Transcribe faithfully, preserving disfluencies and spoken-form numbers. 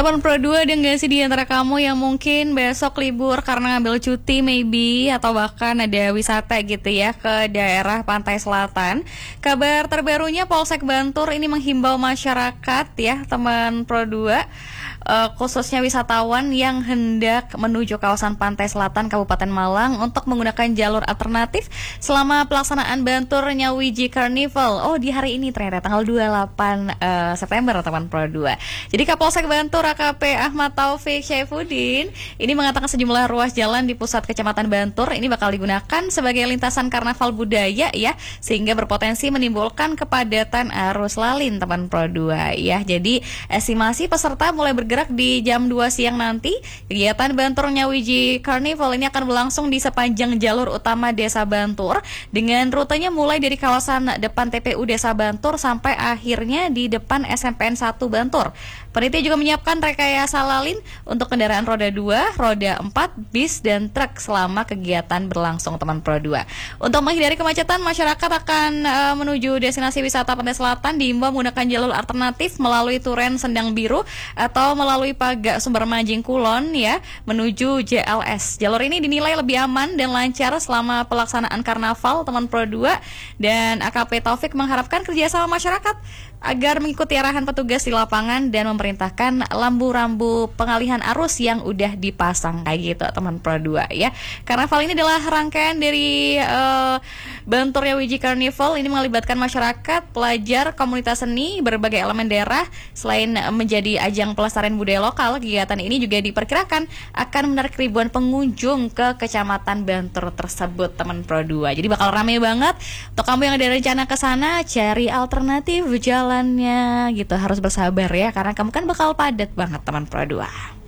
Teman Pro dua, ada nggak sih di antara kamu yang mungkin besok libur karena ngambil cuti maybe, atau bahkan ada wisata gitu ya ke daerah pantai selatan? Kabar terbarunya Polsek Bantur ini menghimbau masyarakat ya teman Pro dua, uh, khususnya wisatawan yang hendak menuju kawasan pantai selatan Kabupaten Malang untuk menggunakan jalur alternatif selama pelaksanaan Bantur Nyawiji Carnival. Oh, di hari ini ternyata tanggal dua puluh delapan uh, September teman Pro dua. Jadi Kapolsek Bantur A K P Ahmad Taufik Syaifuddin ini mengatakan sejumlah ruas jalan di pusat Kecamatan Bantur ini bakal digunakan sebagai lintasan karnaval budaya ya, sehingga berpotensi menimbulkan kepadatan arus lalin teman Pro dua ya. Jadi estimasi peserta mulai bergerak di jam dua siang nanti. Kegiatan Bantur Nyawiji Carnival ini akan berlangsung di sepanjang jalur utama Desa Bantur dengan rutenya mulai dari kawasan depan T P U Desa Bantur sampai akhirnya di depan S M P N satu Bantur. Panitia juga menyiapkan rekayasa lalin untuk kendaraan roda dua, roda empat, bis, dan truk selama kegiatan berlangsung teman Pro dua. Untuk menghindari kemacetan, masyarakat akan uh, menuju destinasi wisata pantai selatan diimbau menggunakan jalur alternatif melalui Turen Sendang Biru atau melalui Pagak Sumber Manjing Kulon ya menuju J L S. Jalur ini dinilai lebih aman dan lancar selama pelaksanaan karnaval teman Pro dua, dan A K P Taufik mengharapkan kerjasama masyarakat agar mengikuti arahan petugas di lapangan dan memerintahkan lampu-rambu pengalihan arus yang udah dipasang kayak gitu teman Pro dua ya. Karnaval ini adalah rangkaian dari uh, Bantur Nyawiji Carnival. Ini melibatkan masyarakat, pelajar, komunitas seni, berbagai elemen daerah. Selain menjadi ajang pelestarian budaya lokal, kegiatan ini juga diperkirakan akan menarik ribuan pengunjung ke Kecamatan Bantur tersebut teman Pro dua. Jadi bakal rame banget. Untuk kamu yang ada rencana ke sana, cari alternatif jalan gitu, harus bersabar ya karena kamu kan bakal padat banget teman Pro dua.